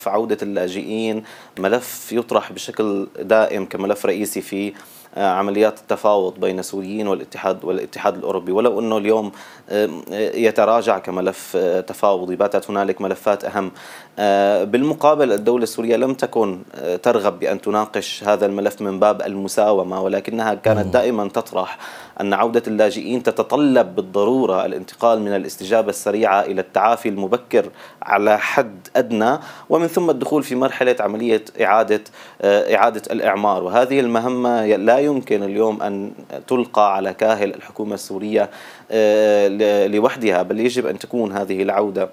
عودة اللاجئين ملف يطرح بشكل دائم كملف رئيسي في عمليات التفاوض بين السوريين والاتحاد الأوروبي، ولو أنه اليوم يتراجع كملف تفاوضي، باتت هنالك ملفات أهم. بالمقابل الدولة السورية لم تكن ترغب بأن تناقش هذا الملف من باب المساومة، ولكنها كانت دائما تطرح أن عودة اللاجئين تتطلب بالضرورة الانتقال من الاستجابة السريعة إلى التعافي المبكر على حد أدنى، ومن ثم الدخول في مرحلة عملية إعادة الإعمار. وهذه المهمة لا يمكن اليوم أن تلقى على كاهل الحكومة السورية لوحدها، بل يجب أن تكون هذه العودة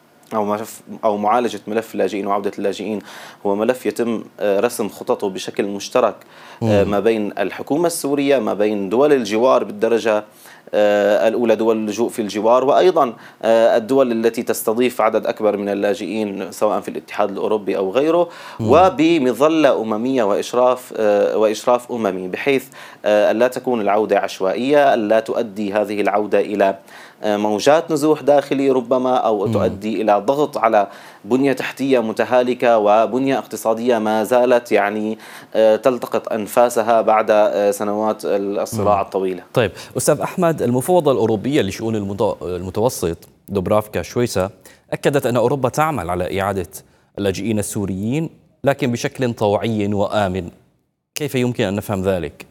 أو معالجة ملف اللاجئين وعودة اللاجئين هو ملف يتم رسم خططه بشكل مشترك ما بين الحكومة السورية، ما بين دول الجوار بالدرجة الأولى، دول اللجوء في الجوار، وأيضا الدول التي تستضيف عدد أكبر من اللاجئين سواء في الاتحاد الأوروبي أو غيره، وبمظلة أممية وإشراف أممي، بحيث لا تكون العودة عشوائية، لا تؤدي هذه العودة إلى موجات نزوح داخلي ربما، أو تؤدي إلى ضغط على بنية تحتية متهالكة وبنية اقتصادية ما زالت تلتقط أنفاسها بعد سنوات الصراع الطويلة. طيب أستاذ أحمد، المفوضة الأوروبية لشؤون المتوسط دوبرافكا شويسا أكدت أن أوروبا تعمل على إعادة اللاجئين السوريين لكن بشكل طوعي وآمن. كيف يمكن أن نفهم ذلك؟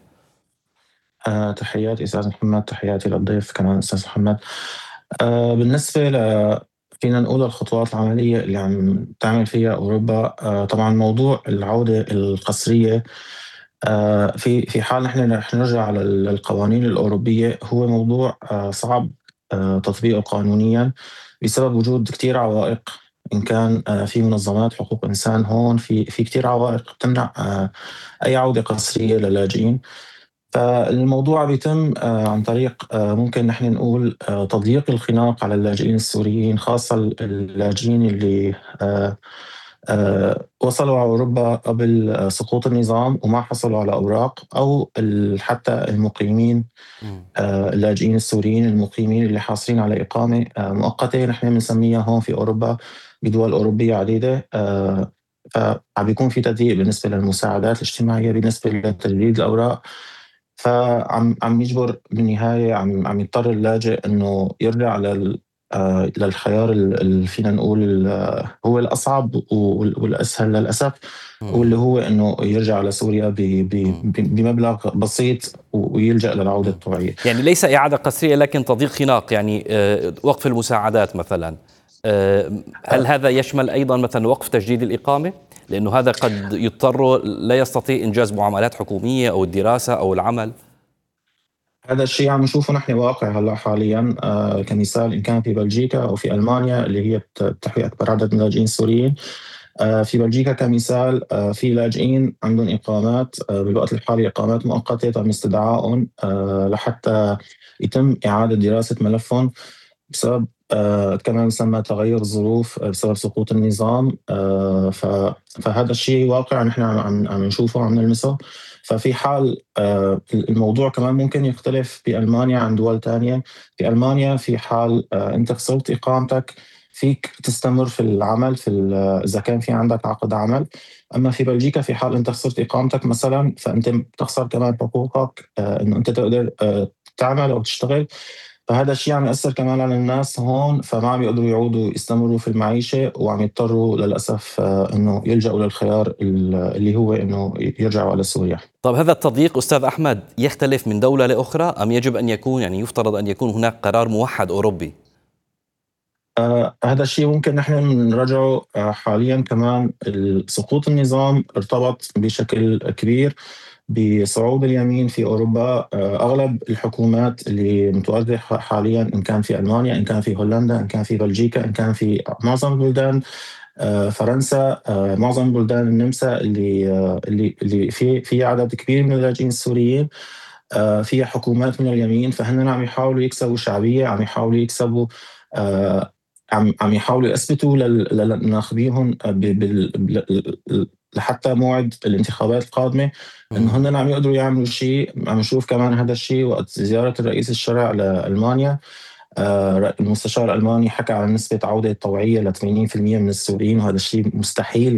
تحياتي أستاذ محمد، تحياتي للضيف كمان أستاذ محمد. بالنسبة فينا نقول الخطوات العملية اللي عم تعمل فيها أوروبا، طبعا موضوع العودة القسرية في حال نحن رح نرجع على القوانين الأوروبية هو موضوع صعب تطبيقه قانونيا بسبب وجود كتير عوائق. إن كان في منظمات حقوق إنسان هون في كتير عوائق تمنع أي عودة قسرية للاجئين. فالموضوع بيتم عن طريق ممكن نحن نقول تضييق الخناق على اللاجئين السوريين، خاصة اللاجئين اللي وصلوا على أوروبا قبل سقوط النظام وما حصلوا على أوراق، أو حتى المقيمين اللاجئين السوريين المقيمين اللي حاصلين على إقامة مؤقتة نحن بنسميها هون في أوروبا بدول أوروبية عديدة. فعم بيكون في تضييق بالنسبة للمساعدات الاجتماعية، بالنسبة لتجديد الأوراق. فعم يجبر بالنهاية عم يضطر اللاجئ إنه يرجع للخيار اللي فينا نقول هو الأصعب والأسهل للأسف، واللي هو إنه يرجع لسوريا بمبلغ بسيط ويلجأ للعودة الطوعية. يعني ليس إعادة قسرية لكن تضييق خناق، يعني وقف المساعدات مثلا. هل هذا يشمل أيضا مثلا وقف تجديد الإقامة؟ لأنه هذا قد يضطر لا يستطيع إنجاز معاملات حكومية أو الدراسة أو العمل. هذا الشيء عم نشوفه نحن واقع هلا حاليا. كمثال إن كان في بلجيكا أو في ألمانيا اللي هي تحوي أكبر عدد من اللاجئين السوريين. في بلجيكا كمثال في لاجئين عندهم إقامات بالوقت الحالي، إقامات مؤقتة تم استدعائهم لحتى يتم إعادة دراسة ملفهم بسبب كما يسمى تغير الظروف بسبب سقوط النظام. فهذا الشيء واقع نحن عم نشوفه وعم نلمسه. ففي حال الموضوع كمان ممكن يختلف بألمانيا عن دول تانية. في ألمانيا في حال أنت خسرت إقامتك فيك تستمر في العمل إذا كان في عندك عقد عمل. أما في بلجيكا في حال أنت خسرت إقامتك مثلا فأنت بتخسر كمان حقوقك إنه أنت تقدر تعمل أو تشتغل. فهذا الشيء عم يأثر كمان على الناس هون، فما عم يقدروا يعودوا يستمروا في المعيشة وعم يضطروا للأسف إنه يلجأوا للخيار اللي هو إنه يرجعوا على سوريا. طب هذا التضييق أستاذ أحمد يختلف من دولة لأخرى أم يجب أن يكون يفترض أن يكون هناك قرار موحد أوروبي؟ هذا الشيء ممكن نحن نرجعه حاليا. كمان سقوط النظام ارتبط بشكل كبير بصعود اليمين في أوروبا. أغلب الحكومات اللي متوجهة حاليا إن كان في ألمانيا، إن كان في هولندا، إن كان في بلجيكا، إن كان في معظم البلدان فرنسا، معظم البلدان النمسا اللي في عدد كبير من اللاجئين السوريين فيها حكومات من اليمين. فهن عم يحاولوا يكسبوا شعبية، عم يحاولوا يكسبوا عم يحاولوا يثبتوا لناخبيهم لحتى موعد الانتخابات القادمة انه هن عم يقدروا يعملوا شيء. عم نشوف كمان هذا الشيء وقت زيارة الرئيس الشرع لألمانيا المستشار الألماني حكى عن نسبة عودة طوعية ل 80% من السوريين، وهذا الشيء مستحيل.